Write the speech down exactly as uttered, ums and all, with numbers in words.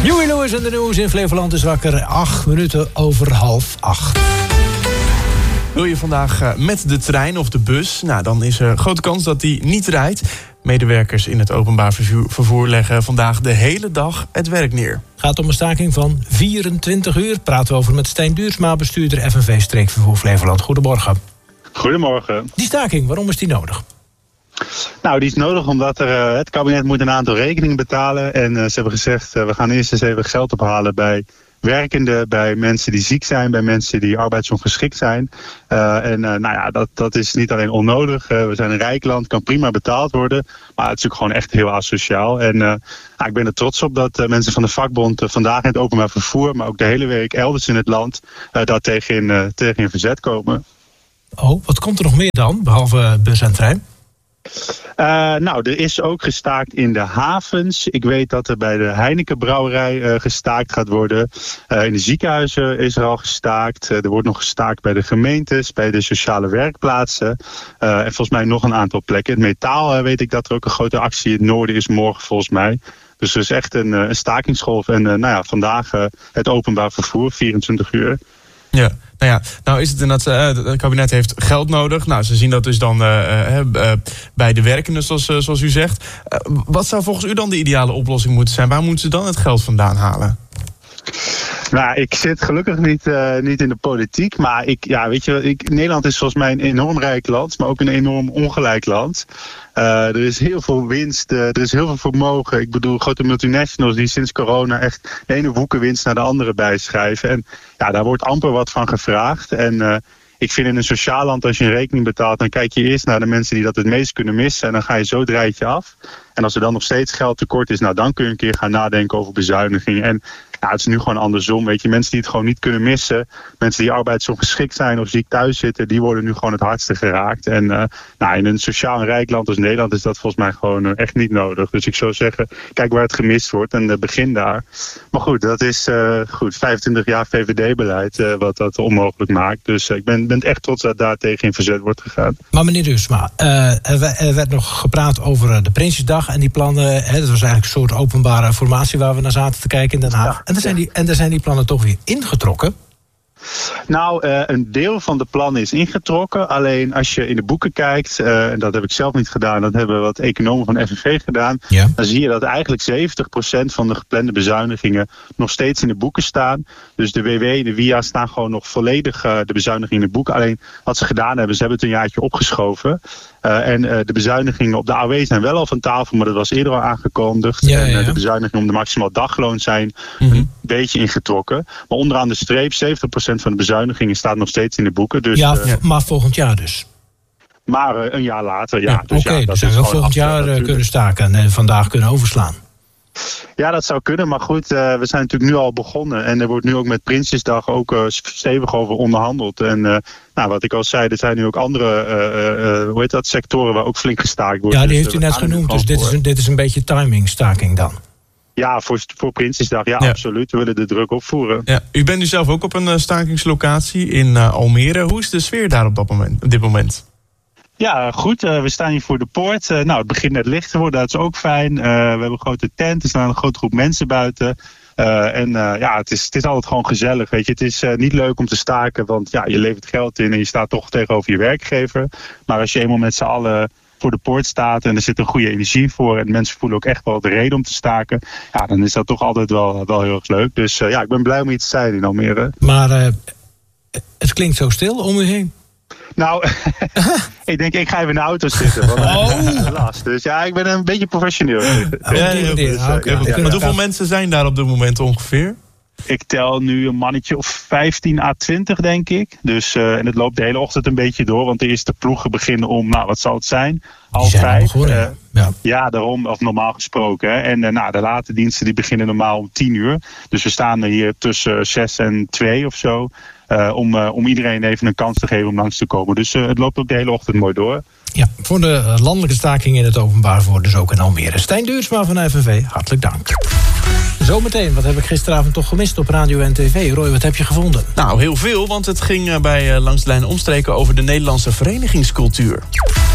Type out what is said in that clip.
Huey Lewis en de nieuws in Flevoland is wakker. Acht minuten over half acht. Wil je vandaag met de trein of de bus? Nou, dan is er grote kans dat die niet rijdt. Medewerkers in het openbaar vervoer leggen vandaag de hele dag het werk neer. Het gaat om een staking van vierentwintig uur. Praten we over met Stijn Duursma, bestuurder F N V Streekvervoer Flevoland. Goedemorgen. Goedemorgen. Die staking, waarom is die nodig? Nou, die is nodig omdat er, uh, het kabinet moet een aantal rekeningen betalen. En uh, ze hebben gezegd, uh, we gaan eerst eens even geld ophalen bij werkenden, bij mensen die ziek zijn, bij mensen die arbeidsongeschikt zijn. Uh, en uh, nou ja, dat, dat is niet alleen onnodig. Uh, we zijn een rijk land, kan prima betaald worden. Maar het is ook gewoon echt heel asociaal. En uh, nou, ik ben er trots op dat uh, mensen van de vakbond uh, vandaag in het openbaar vervoer, maar ook de hele week elders in het land, uh, daar tegen in, uh, tegen in verzet komen. Oh, wat komt er nog meer dan, behalve bus en trein? Uh, nou, er is ook gestaakt in de havens. Ik weet dat er bij de Heineken brouwerij uh, gestaakt gaat worden. Uh, in de ziekenhuizen is er al gestaakt. Uh, er wordt nog gestaakt bij de gemeentes, bij de sociale werkplaatsen. Uh, en volgens mij nog een aantal plekken. Het metaal uh, weet ik dat er ook een grote actie in het noorden is morgen volgens mij. Dus er is echt een, een stakingsgolf. En uh, nou ja, vandaag uh, het openbaar vervoer, vierentwintig uur. Ja, nou ja, nou is het inderdaad, uh, het kabinet heeft geld nodig. Nou, ze zien dat dus dan uh, uh, bij de werkenden, zoals, uh, zoals u zegt. Uh, wat zou volgens u dan de ideale oplossing moeten zijn? Waar moeten ze dan het geld vandaan halen? Nou, ik zit gelukkig niet, uh, niet in de politiek. Maar ik, ja, weet je, ik, Nederland is volgens mij een enorm rijk land, maar ook een enorm ongelijk land. Uh, er is heel veel winst, uh, er is heel veel vermogen. Ik bedoel, grote multinationals die sinds corona echt de ene woekerwinst naar de andere bijschrijven. En ja, daar wordt amper wat van gevraagd. En uh, ik vind in een sociaal land, als je een rekening betaalt, dan kijk je eerst naar de mensen die dat het meest kunnen missen. En dan ga je zo het rijtje af. En als er dan nog steeds geld tekort is, nou dan kun je een keer gaan nadenken over bezuinigingen. En ja, het is nu gewoon andersom, weet je. Mensen die het gewoon niet kunnen missen, mensen die arbeidsongeschikt zijn of ziek thuis zitten, die worden nu gewoon het hardste geraakt. En uh, nou, in een sociaal en rijk land als Nederland is dat volgens mij gewoon uh, echt niet nodig. Dus ik zou zeggen, kijk waar het gemist wordt en uh, begin daar. Maar goed, dat is uh, goed, vijfentwintig jaar V V D-beleid uh, wat dat onmogelijk maakt. Dus uh, ik ben, ben echt trots dat daar tegen in verzet wordt gegaan. Maar meneer Duursma, uh, er werd nog gepraat over de Prinsjesdag en die plannen. Hè, dat was eigenlijk een soort openbare formatie waar we naar zaten te kijken in Den Haag. Ja. En daar zijn die, en daar zijn die plannen toch weer ingetrokken? Nou, uh, een deel van de plannen is ingetrokken. Alleen als je in de boeken kijkt, uh, en dat heb ik zelf niet gedaan, dat hebben wat economen van F N V gedaan. Ja. Dan zie je dat eigenlijk zeventig procent van de geplande bezuinigingen nog steeds in de boeken staan. Dus de W W, de W I A staan gewoon nog volledig uh, de bezuinigingen in de boeken. Alleen wat ze gedaan hebben, ze hebben het een jaartje opgeschoven. Uh, en uh, de bezuinigingen op de A O W zijn wel al van tafel, maar dat was eerder al aangekondigd. Ja, en uh, ja. de bezuinigingen om de maximaal dagloon zijn mm-hmm. een beetje ingetrokken. Maar onderaan de streep, zeventig procent van de bezuinigingen staat nog steeds in de boeken. Dus, ja, uh, maar volgend jaar dus? Maar uh, een jaar later, ja. ja dus Oké, okay, ja, dat dus zijn we volgend jaar natuurlijk kunnen staken en vandaag kunnen overslaan. Ja, dat zou kunnen. Maar goed, uh, we zijn natuurlijk nu al begonnen. En er wordt nu ook met Prinsjesdag ook uh, stevig over onderhandeld. En uh, nou, wat ik al zei, er zijn nu ook andere uh, uh, hoe heet dat, sectoren waar ook flink gestaakt wordt. Ja, die heeft u net genoemd. Dus dit is, een, dit is een beetje timingstaking dan. Ja, voor, voor Prinsjesdag, ja, ja, absoluut. We willen de druk opvoeren. Ja, u bent nu zelf ook op een uh, stakingslocatie in uh, Almere. Hoe is de sfeer daar op, dat moment, op dit moment? Ja, goed. Uh, we staan hier voor de poort. Uh, nou, het begint net licht te worden. Dat is ook fijn. Uh, we hebben een grote tent. Er staan een grote groep mensen buiten. Uh, en uh, ja, het is, het is altijd gewoon gezellig. Weet je. Het is uh, niet leuk om te staken, want ja, je levert geld in en je staat toch tegenover je werkgever. Maar als je eenmaal met z'n allen voor de poort staat en er zit een goede energie voor en mensen voelen ook echt wel de reden om te staken, ja, dan is dat toch altijd wel, wel heel erg leuk. Dus uh, ja, ik ben blij om hier te zijn in Almere. Maar uh, het klinkt zo stil om u heen. Nou, ik denk, ik ga even in de auto zitten. Want oh. last. Dus ja, ik ben een beetje professioneel. Ja, ja, ja, dus, uh, okay. ja, ja. Maar hoeveel mensen zijn daar op dit moment ongeveer? Ik tel nu een mannetje of vijftien à twintig, denk ik. Dus, uh, en het loopt de hele ochtend een beetje door. Want de eerste ploegen beginnen om, nou, wat zal het zijn? Half vijf. Uh, ja. ja, daarom, of normaal gesproken. Hè. En uh, nou, de late diensten die beginnen normaal om tien uur. Dus we staan hier tussen zes en twee of zo. Uh, om, uh, om iedereen even een kans te geven om langs te komen. Dus uh, het loopt ook de hele ochtend mooi door. Ja, voor de landelijke staking in het openbaar voor dus ook in Almere. Stijn Duursma van F N V, hartelijk dank. Zometeen, wat heb ik gisteravond toch gemist op radio en tv? Roy, wat heb je gevonden? Nou, heel veel, want het ging bij uh, Langs de Lijn omstreken over de Nederlandse verenigingscultuur.